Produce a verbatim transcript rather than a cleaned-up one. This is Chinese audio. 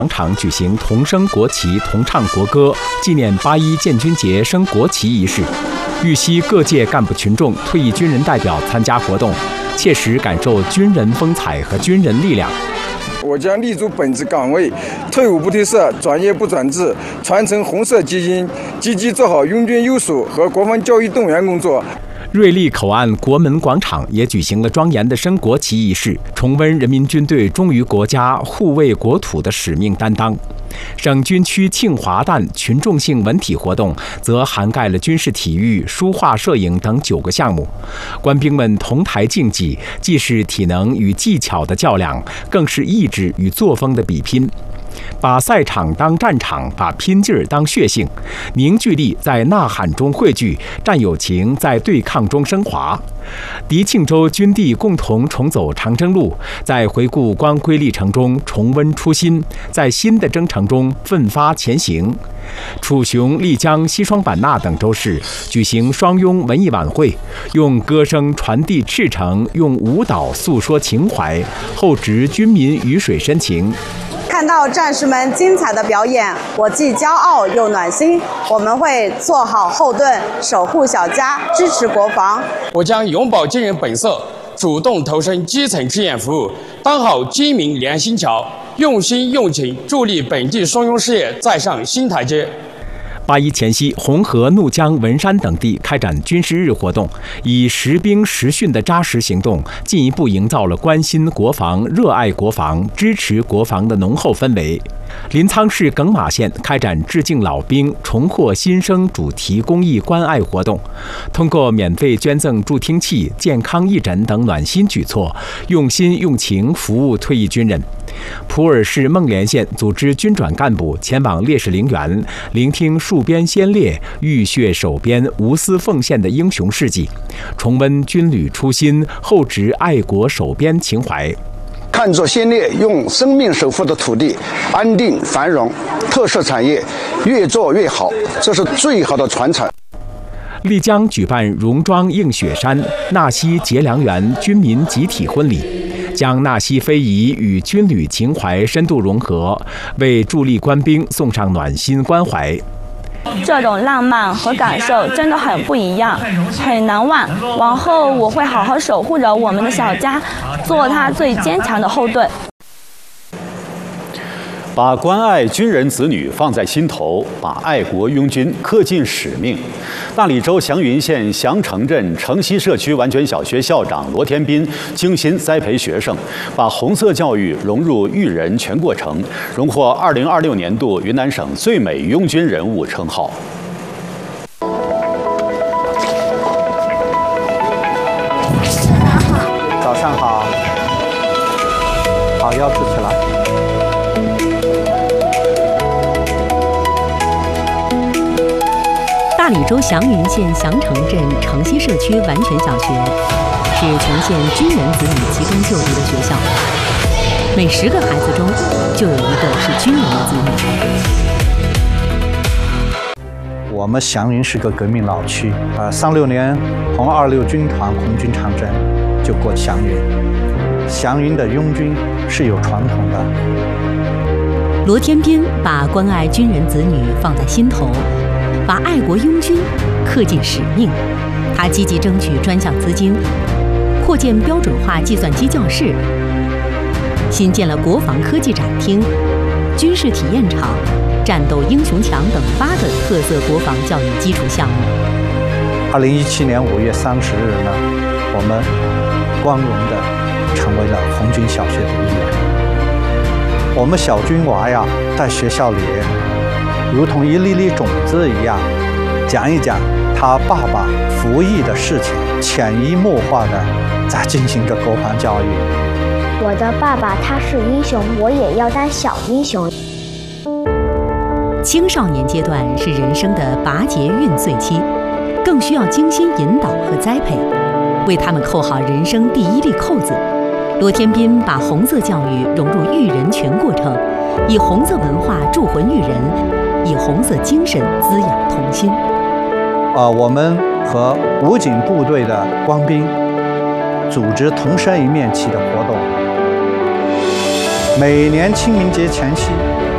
广场举行同升国旗、同唱国歌，纪念八一建军节升国旗仪式。豫西各界干部群众、退役军人代表参加活动，切实感受军人风采和军人力量。 我将立足本职岗位，退伍不褪色，转业不转制，传承红色基因，积极做好拥军优属和国防教育动员工作。 瑞丽口岸国门广场也举行了庄严的升国旗仪式，重温人民军队忠于国家、护卫国土的使命担当。省军区庆华诞群众性文体活动则涵盖了军事体育、书画、摄影等九个项目。官兵们同台竞技，既是体能与技巧的较量，更是意志与作风的比拼。把赛场当战场，把拼劲儿当血性，凝聚力在呐喊中汇聚，战友情在对抗中升华。狄庆州军地共同重走长征路，在回顾光辉历程中重温初心，在新的征程中奋发前行。楚雄、丽江、西双版纳等州市举行双拥文艺晚会，用歌声传递赤诚，用舞蹈诉说情怀，厚植军民鱼水深情。 看到战士们精彩的表演，我既骄傲又暖心。我们会做好后盾，守护小家，支持国防。 我将永葆军人本色，主动投身基层志愿服务，当好军民连心桥，用心用情助力本地双拥事业再上新台阶。 八一前夕，红河、怒江、文山等地开展军事日活动，以实兵实训的扎实行动，进一步营造了关心国防、热爱国防、支持国防的浓厚氛围。临沧市耿马县开展致敬老兵、重获新生主题公益关爱活动，通过免费捐赠助听器、健康义诊等暖心举措，用心用情服务退役军人。普洱市孟连县组织军转干部前往烈士陵园，聆听戍边先烈浴血守边、无私奉献的英雄事迹，重温军旅初心，厚植爱国守边情怀。 看着先烈用生命守护的土地，安定繁荣，特色产业越做越好，这是最好的传承。 丽江举办戎装映雪山、纳西结良缘军民集体婚礼，将纳西非遗与军旅情怀深度融合，为驻丽官兵送上暖心关怀。 这种浪漫和感受真的很不一样，很难忘。往后我会好好守护着我们的小家，做他最坚强的后盾。 把关爱军人子女放在心头，把爱国拥军恪尽使命。大理州祥云县祥城镇城西社区完全小学校长罗天斌精心栽培学生，把红色教育融入育人全过程，荣获二零二六年度云南省最美拥军人物称号。 早上好，好，腰直起来。 大理州祥云县祥城镇城西社区完全小学是全县军人子女集中就读的学校，每十个孩子中就有一个是军人的子女。我们祥云是个革命老区，呃，三六年红二六军团红军长征就过祥云，祥云的拥军是有传统的。 罗天斌把关爱军人子女放在心头，把爱国拥军恪尽使命。他积极争取专项资金，扩建标准化计算机教室，新建了国防科技展厅、军事体验场、战斗英雄墙等八个特色国防教育基础项目。 二零一七年五月三十日呢，我们光荣地成为了红军小学的一员。我们小军娃呀，在学校里如同一粒粒种子一样，讲一讲他爸爸服役的事情，潜移默化的在进行着国防教育。 我的爸爸他是英雄，我也要当小英雄。 青少年阶段是人生的拔节孕穗期，更需要精心引导和栽培，为他们扣好人生第一粒扣子。罗天斌把红色教育融入育人全过程，以红色文化铸魂育人，以红色精神滋养童心。 啊，我们和武警部队的官兵组织同生一面旗的活动，每年清明节前夕，